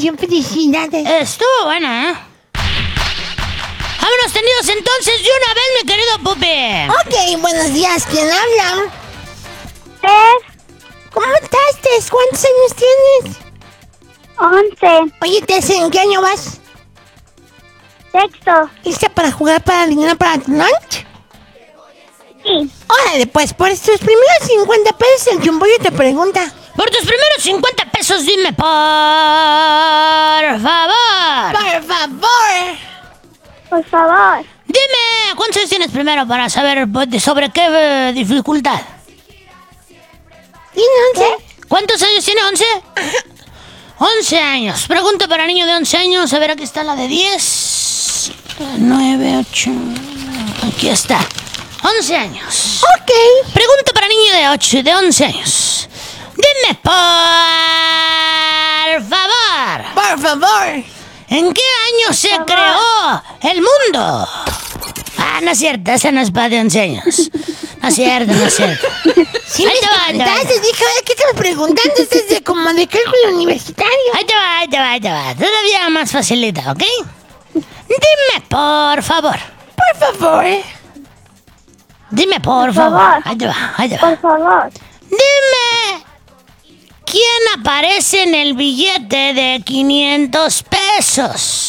canción, felicidades. Estuvo buena, ¿eh? Vámonos tendidos entonces de una vez, mi querido Pupi. Ok, buenos días, ¿quién habla? Tess, ¿Cómo estás, Tess? ¿Cuántos años tienes? 11, Oye, Tess, ¿en qué año vas? sexto. ¿Lista para jugar para el dinero para tu lunch? Sí. Órale, pues, por estos primeros 50 pesos el Chumbollo te pregunta. Por tus primeros 50 pesos, dime por favor. Por favor. Por favor. Dime, ¿cuántos años tienes primero para saber sobre qué dificultad? ¿Tiene 11? ¿Cuántos años tiene? ¿11? 11 años. Pregunta para niño de 11 años. A ver, aquí está la de 10. 9, 8. Aquí está. 11 años. Ok. Pregunta para niño de 11 años. Dime, por favor. Por favor. ¿En qué año se creó el mundo? Ah, no es cierto. Esa no es para de 11 años. No es cierto, no es cierto. Si me preguntaste, dije, ¿qué estás preguntando? Esto es de como de cálculo universitario. Ahí te va. Todavía más facilita, ¿ok? Dime, por favor. Por favor. Dime, por favor. favor. Ahí te va. Por favor. Dime, ¿quién aparece en el billete de 500 pesos?